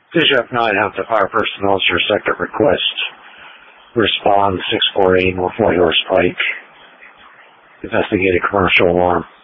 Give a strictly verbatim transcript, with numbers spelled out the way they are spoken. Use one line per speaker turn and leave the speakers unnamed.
Bishop nine, Hampton Fire Personnel, your second request. Respond six four eight North Whitehorse Pike. Investigate a commercial alarm.